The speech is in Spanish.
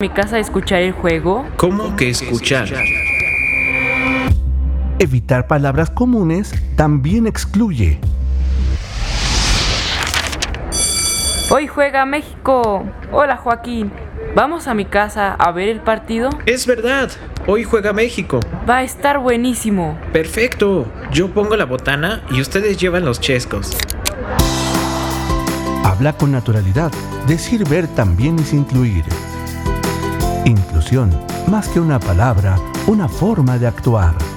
mi casa a escuchar el juego? ¿Cómo que escuchar? Evitar palabras comunes también excluye. Hoy juega México. Hola, Joaquín. ¿Vamos a mi casa a ver el partido? Es verdad, hoy juega México. Va a estar buenísimo. Perfecto, yo pongo la botana y ustedes llevan los chescos. Habla con naturalidad. Decir ver también es incluir. Inclusión, más que una palabra, una forma de actuar.